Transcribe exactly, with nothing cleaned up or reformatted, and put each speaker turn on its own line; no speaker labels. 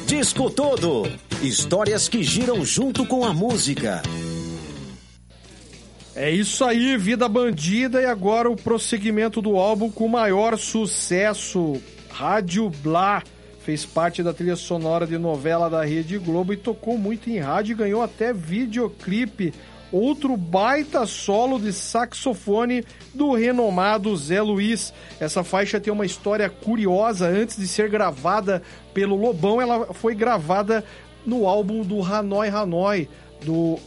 Disco Todo. Histórias que giram junto com a música.
É isso aí, Vida Bandida, e agora o prosseguimento do álbum com o maior sucesso, Rádio Blá. Fez parte da trilha sonora de novela da Rede Globo e tocou muito em rádio e ganhou até videoclipe. Outro baita solo de saxofone do renomado Zé Luiz. Essa faixa tem uma história curiosa. Antes de ser gravada pelo Lobão, ela foi gravada no álbum do Hanoi Hanoi, do